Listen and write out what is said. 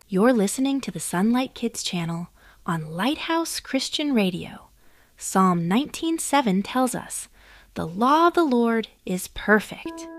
You're listening to the Sunlight Kids channel on Lighthouse Christian Radio. Psalm 19:7 tells us, "The law of the Lord is perfect."